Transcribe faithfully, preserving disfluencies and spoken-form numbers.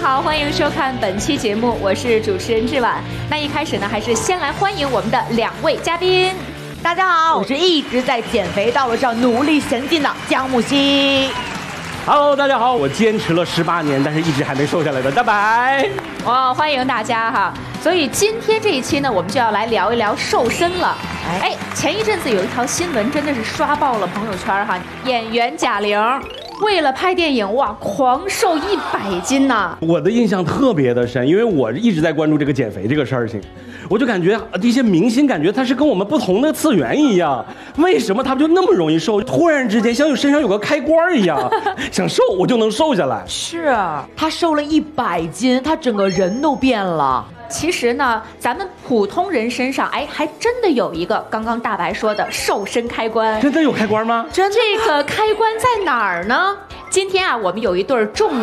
好，欢迎收看本期节目，我是主持人志婉。那一开始呢，还是先来欢迎我们的两位嘉宾。 大家好，我是一直在减肥道路上努力前进的江木希。 Hello， 大家好，我坚持了十八年，但是一直还没瘦下来的大白。 哇，欢迎大家哈！所以今天这一期呢，我们就要来聊一聊瘦身了。哎，前一阵子有一条新闻真的是刷爆了朋友圈哈，演员贾玲为了拍电影，哇，狂瘦一百斤呐！ 我的印象特别的深，因为我一直在关注这个减肥这个事情，我就感觉这些明星感觉他是跟我们不同的次元一样，为什么他们就那么容易瘦？突然之间像有身上有个开关一样，想瘦我就能瘦下来。 是啊，他瘦了一百斤，他整个人都变了。 其实呢，咱们普通人身上，哎，还真的有一个刚刚大白说的瘦身开关。 真的有开关吗？ 真这个开关在哪儿呢？今天啊，我们有一对重